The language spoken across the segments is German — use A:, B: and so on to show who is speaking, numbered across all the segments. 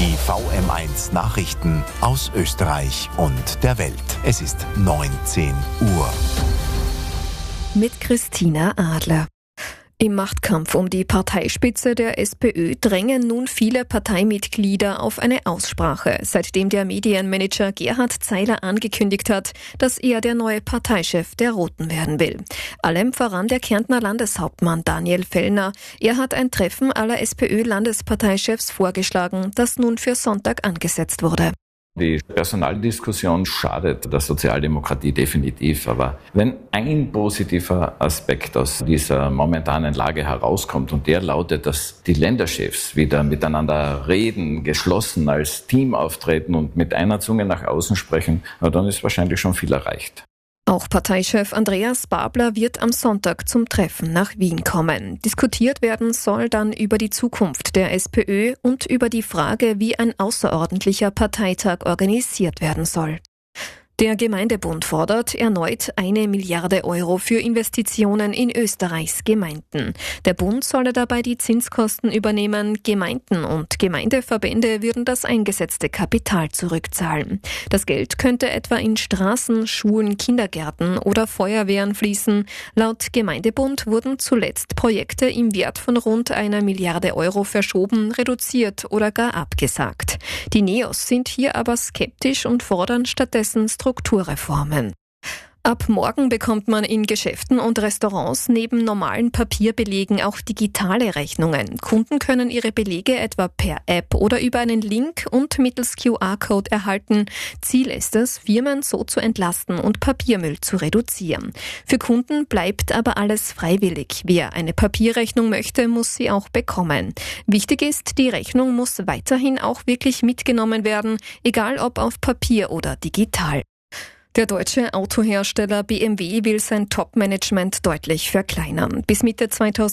A: Die VM1 Nachrichten aus Österreich und der Welt. Es ist 19 Uhr.
B: Mit Christina Adler. Im Machtkampf um die Parteispitze der SPÖ drängen nun viele Parteimitglieder auf eine Aussprache, seitdem der Medienmanager Gerhard Zeiler angekündigt hat, dass er der neue Parteichef der Roten werden will. Allem voran der Kärntner Landeshauptmann Daniel Fellner. Er hat ein Treffen aller SPÖ-Landesparteichefs vorgeschlagen, das nun für Sonntag angesetzt wurde.
C: Die Personaldiskussion schadet der Sozialdemokratie definitiv, aber wenn ein positiver Aspekt aus dieser momentanen Lage herauskommt und der lautet, dass die Länderchefs wieder miteinander reden, geschlossen als Team auftreten und mit einer Zunge nach außen sprechen, dann ist wahrscheinlich schon viel erreicht.
B: Auch Parteichef Andreas Babler wird am Sonntag zum Treffen nach Wien kommen. Diskutiert werden soll dann über die Zukunft der SPÖ und über die Frage, wie ein außerordentlicher Parteitag organisiert werden soll. Der Gemeindebund fordert erneut 1 Milliarde Euro für Investitionen in Österreichs Gemeinden. Der Bund solle dabei die Zinskosten übernehmen. Gemeinden und Gemeindeverbände würden das eingesetzte Kapital zurückzahlen. Das Geld könnte etwa in Straßen, Schulen, Kindergärten oder Feuerwehren fließen. Laut Gemeindebund wurden zuletzt Projekte im Wert von rund 1 Milliarde Euro verschoben, reduziert oder gar abgesagt. Die NEOS sind hier aber skeptisch und fordern stattdessen Strukturreformen. Ab morgen bekommt man in Geschäften und Restaurants neben normalen Papierbelegen auch digitale Rechnungen. Kunden können ihre Belege etwa per App oder über einen Link und mittels QR-Code erhalten. Ziel ist es, Firmen so zu entlasten und Papiermüll zu reduzieren. Für Kunden bleibt aber alles freiwillig. Wer eine Papierrechnung möchte, muss sie auch bekommen. Wichtig ist, die Rechnung muss weiterhin auch wirklich mitgenommen werden, egal ob auf Papier oder digital. Der deutsche Autohersteller BMW will sein Top-Management deutlich verkleinern. Bis Mitte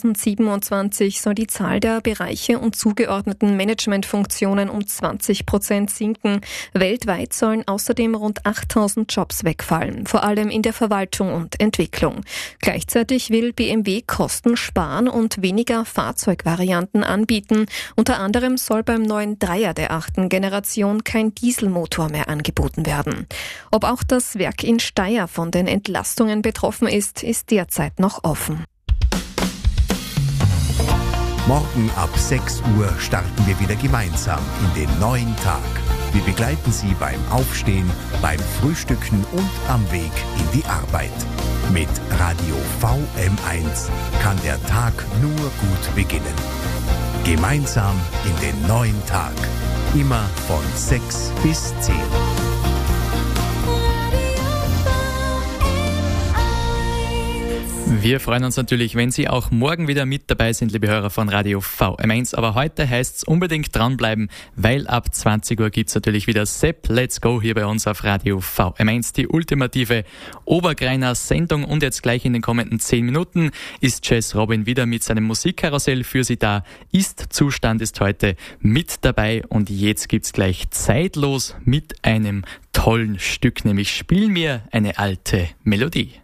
B: 2027 soll die Zahl der Bereiche und zugeordneten Managementfunktionen um 20% sinken. Weltweit sollen außerdem rund 8.000 Jobs wegfallen, vor allem in der Verwaltung und Entwicklung. Gleichzeitig will BMW Kosten sparen und weniger Fahrzeugvarianten anbieten. Unter anderem soll beim neuen Dreier der 8. Generation kein Dieselmotor mehr angeboten werden. Ob auch das Werk in Steyr von den Entlastungen betroffen ist derzeit noch offen.
A: Morgen ab 6 Uhr starten wir wieder gemeinsam in den neuen Tag. Wir begleiten Sie beim Aufstehen, beim Frühstücken und am Weg in die Arbeit. Mit Radio VM1 kann der Tag nur gut beginnen. Gemeinsam in den neuen Tag. Immer von 6 bis 10.
D: Wir freuen uns natürlich, wenn Sie auch morgen wieder mit dabei sind, liebe Hörer von Radio VM1. Aber heute heißt es unbedingt dranbleiben, weil ab 20 Uhr gibt's natürlich wieder Sepp Let's Go hier bei uns auf Radio VM1. Die ultimative Obergreiner Sendung. Und jetzt gleich in den kommenden 10 Minuten ist Jazz Robin wieder mit seinem Musikkarussell für Sie da. Ist-Zustand ist heute mit dabei. Und jetzt gibt's gleich zeitlos mit einem tollen Stück, nämlich Spiel mir eine alte Melodie.